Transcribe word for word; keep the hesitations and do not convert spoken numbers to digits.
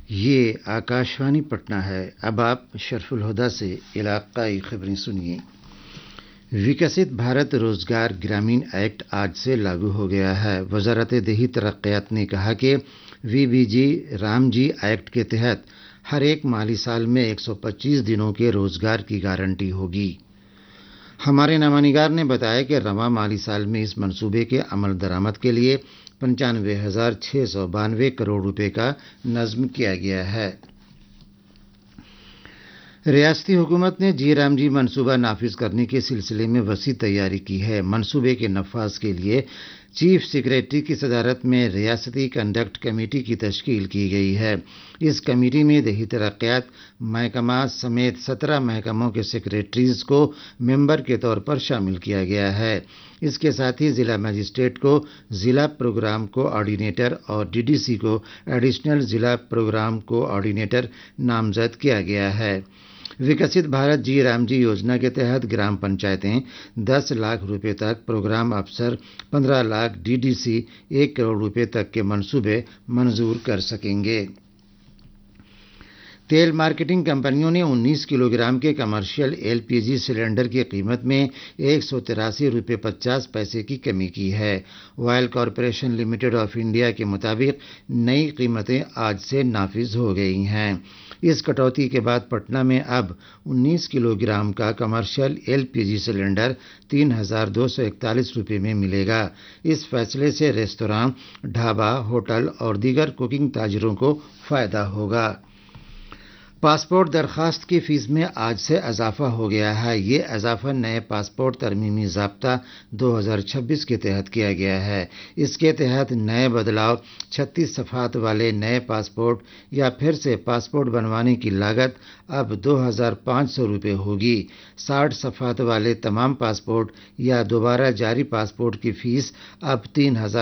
یہ آکاشوانی پٹنہ ہے۔ اب آپ شرف الہدیٰ سے علاقائی خبریں سنیے۔ وکست بھارت روزگار گرامین ایکٹ آج سے لاگو ہو گیا ہے۔ وزارت دیہی ترقیات نے کہا کہ وی بی جی رام جی ایکٹ کے تحت ہر ایک مالی سال میں ایک سو پچیس دنوں کے روزگار کی گارنٹی ہوگی۔ ہمارے نامہ نگار نے بتایا کہ رواں مالی سال میں اس منصوبے کے عمل درآمد کے لیے پنچانوے ہزار چھ سو بانوے کروڑ روپے کا نظم کیا گیا ہے۔ ریاستی حکومت نے جی رام جی منصوبہ نافذ کرنے کے سلسلے میں وسیع تیاری کی ہے۔ منصوبے کے نفاذ کے لیے چیف سیکریٹری کی صدارت میں ریاستی کنڈکٹ کمیٹی کی تشکیل کی گئی ہے۔ اس کمیٹی میں دیہی ترقیات محکمہ سمیت سترہ محکموں کے سیکریٹریز کو ممبر کے طور پر شامل کیا گیا ہے۔ اس کے ساتھ ہی ضلع مجسٹریٹ کو ضلع پروگرام کو آرڈینیٹر اور ڈی ڈی سی کو ایڈیشنل ضلع پروگرام کو آرڈینیٹر نامزد کیا گیا ہے۔ وکست بھارت جی رام جی یوجنا کے تحت گرام پنچایتیں دس لاکھ روپے تک، پروگرام افسر پندرہ لاکھ، ڈی ڈی سی ایک کروڑ روپے تک کے منصوبے منظور کر سکیں گے۔ تیل مارکیٹنگ کمپنیوں نے انیس کلو گرام کے commercial L P G cylinder کی قیمت میں ایک سو تراسی روپے پچاس پیسے کی کمی کی ہے۔ Oil corporation limited of India کے مطابق نئی قیمتیں آج سے نافذ ہو گئی ہیں۔ اس کٹوتی کے بعد پٹنہ میں اب انیس کلو گرام کا commercial L P G cylinder تین ہزار دو سو اکتالیس روپے میں ملے گا۔ اس فیصلے سے ریستوراں، ڈھابہ، ہوٹل اور دیگر کوکنگ تاجروں کو فائدہ ہوگا۔ پاسپورٹ درخواست کی فیس میں آج سے اضافہ ہو گیا ہے۔ یہ اضافہ نئے پاسپورٹ ترمیمی ضابطہ دو ہزار چھبیس کے تحت کیا گیا ہے۔ اس کے تحت نئے بدلاؤ چھتیس صفحات والے نئے پاسپورٹ یا پھر سے پاسپورٹ بنوانے کی لاگت اب دو ہزار پانچ سو روپے ہوگی۔ ساٹھ صفحات والے تمام پاسپورٹ یا دوبارہ جاری پاسپورٹ کی فیس اب تین ہزار